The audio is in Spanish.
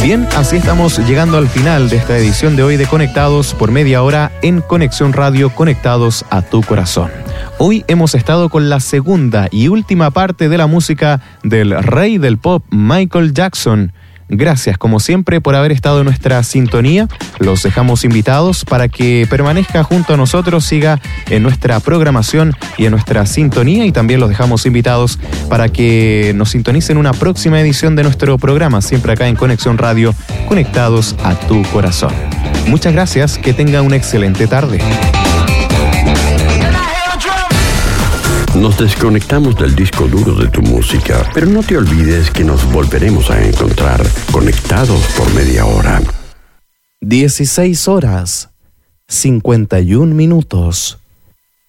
Bien, así estamos llegando al final de esta edición de hoy de Conectados por media hora en Conexión Radio, conectados a tu corazón. Hoy hemos estado con la segunda y última parte de la música del rey del pop, Michael Jackson. Gracias, como siempre, por haber estado en nuestra sintonía. Los dejamos invitados para que permanezca junto a nosotros, siga en nuestra programación y en nuestra sintonía. Y también los dejamos invitados para que nos sintonicen una próxima edición de nuestro programa, siempre acá en Conexión Radio, conectados a tu corazón. Muchas gracias, que tenga una excelente tarde. Nos desconectamos del disco duro de tu música, pero no te olvides que nos volveremos a encontrar conectados por media hora. 16 horas, 51 minutos.